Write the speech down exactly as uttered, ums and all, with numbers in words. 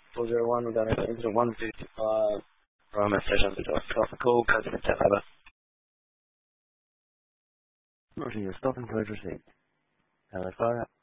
four zero one, we're going into one fifty-five. Roma session to off the call, go to the tap over. Roger, you're stopping, please receive. Hello, fire up.